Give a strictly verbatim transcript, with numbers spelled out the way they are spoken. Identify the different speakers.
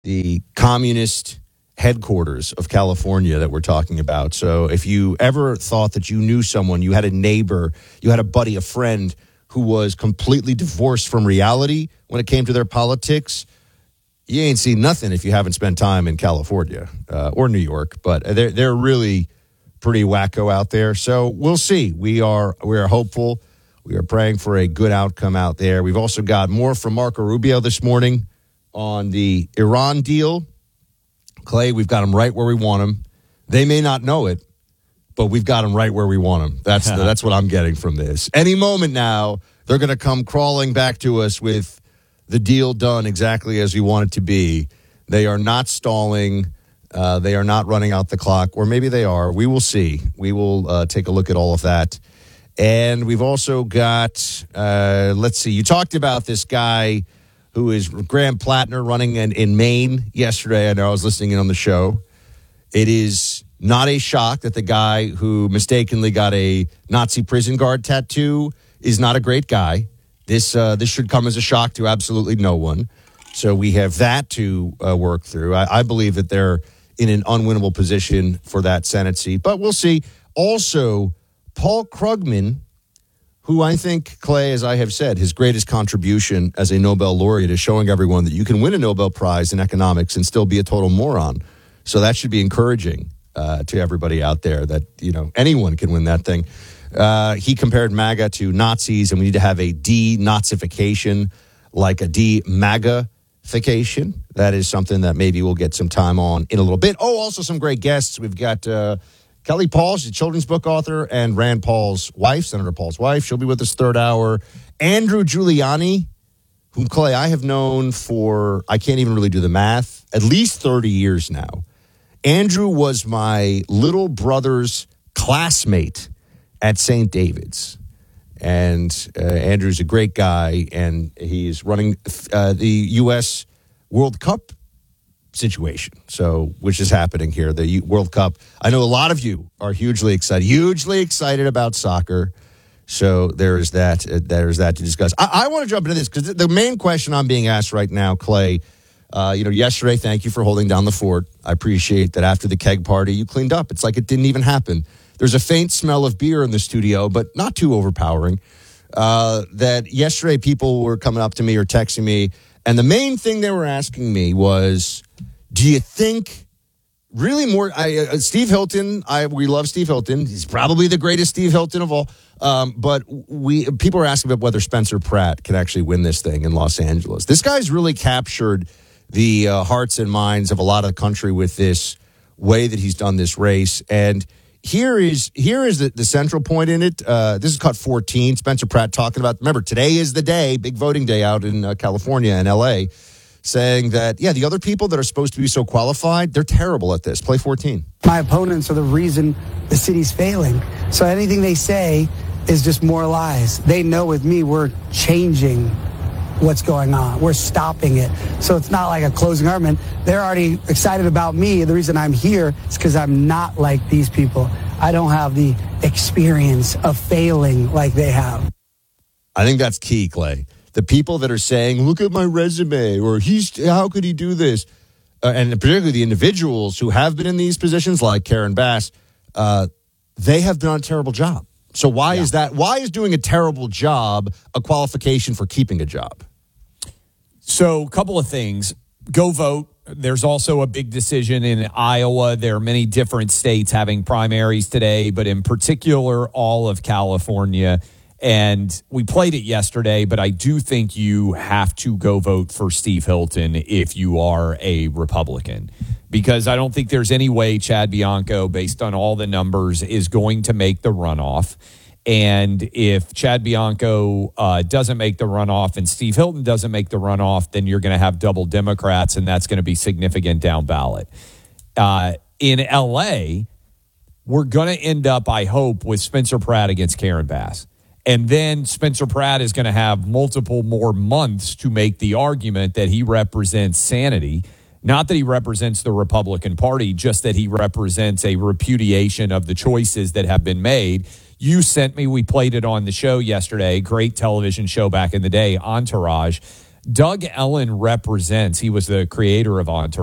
Speaker 1: the communist headquarters of California that we're talking about. So if you ever thought that you knew someone, you had a neighbor, you had a buddy, a friend who was completely divorced from reality when it came to their politics, you ain't seen nothing if you haven't spent time in California uh, or New York. But they're, they're really pretty wacko out there. So we'll see. We are, we are hopeful. We are praying for a good outcome out there. We've also got more from Marco Rubio this morning on the Iran deal. Clay, we've got him right where we want him. They may not know it, but we've got him right where we want him. That's the, that's what I'm getting from this. Any moment now, they're going to come crawling back to us with the deal done exactly as we want it to be. They are not stalling. Uh, they are not running out the clock, or maybe they are. We will see. We will uh, take a look at all of that. And we've also got, uh, let's see, you talked about this guy who is Graham Plattner running in, in Maine yesterday. I know I was listening in on the show. It is not a shock that the guy who mistakenly got a Nazi prison guard tattoo is not a great guy. This uh, this should come as a shock to absolutely no one. So we have that to uh, work through. I, I believe that they're in an unwinnable position for that Senate seat, but we'll see. Also, Paul Krugman, who I think, Clay, as I have said, his greatest contribution as a Nobel laureate is showing everyone that you can win a Nobel Prize in economics and still be a total moron. So that should be encouraging uh, to everybody out there that, you know, anyone can win that thing. Uh, he compared MAGA to Nazis, and we need to have a de-Nazification, like a de-MAGA-fication. That is something that maybe we'll get some time on in a little bit. Oh, also some great guests. We've got uh, Kelly Paul, she's a children's book author, and Rand Paul's wife, Senator Paul's wife. She'll be with us third hour. Andrew Giuliani, whom, Clay, I have known for, I can't even really do the math, at least thirty years now. Andrew was my little brother's classmate at Saint David's. And uh, Andrew's a great guy, and he's running uh, the U S World Cup situation, so which is happening here, the World Cup. I know a lot of you are hugely excited, hugely excited about soccer. So there is that. Uh, there is that to discuss. I, I want to jump into this because the main question I'm being asked right now, Clay. Uh, you know, yesterday, thank you for holding down the fort. I appreciate that. After the keg party, you cleaned up. It's like it didn't even happen. There's a faint smell of beer in the studio, but not too overpowering. Uh, that yesterday, people were coming up to me or texting me, and the main thing they were asking me was, do you think really more I, uh, Steve Hilton, I we love Steve Hilton. He's probably the greatest Steve Hilton of all. Um, but we people are asking about whether Spencer Pratt can actually win this thing in Los Angeles. This guy's really captured the uh, hearts and minds of a lot of the country with this way that he's done this race. And here is here is the, the central point in it. Uh, this is cut fourteen. Spencer Pratt talking about, remember, today is the day, big voting day out in uh, California and L A, saying that, yeah, the other people that are supposed to be so qualified, they're terrible at this. Play fourteen.
Speaker 2: My opponents are the reason the city's failing. So anything they say is just more lies. They know with me, we're changing what's going on. We're stopping it. So it's not like a closing argument. They're already excited about me. The reason I'm here is because I'm not like these people. I don't have the experience of failing like they have.
Speaker 1: I think that's key, Clay. The people that are saying, look at my resume, or he's, how could he do this? Uh, and particularly the individuals who have been in these positions, like Karen Bass, uh, they have done a terrible job. So why yeah. is that? Why is doing a terrible job a qualification for keeping a job?
Speaker 3: So a couple of things. Go vote. There's also a big decision in Iowa. There are many different states having primaries today, but in particular, all of California. And we played it yesterday, but I do think you have to go vote for Steve Hilton if you are a Republican, because I don't think there's any way Chad Bianco, based on all the numbers, is going to make the runoff. And if Chad Bianco uh, doesn't make the runoff and Steve Hilton doesn't make the runoff, then you're going to have double Democrats, and that's going to be significant down ballot. Uh, in L A, we're going to end up, I hope, with Spencer Pratt against Karen Bass. And then Spencer Pratt is going to have multiple more months to make the argument that he represents sanity. Not that he represents the Republican Party, just that he represents a repudiation of the choices that have been made. You sent me, we played it on the show yesterday, great television show back in the day, Entourage. Doug Ellen represents, he was the creator of Entourage.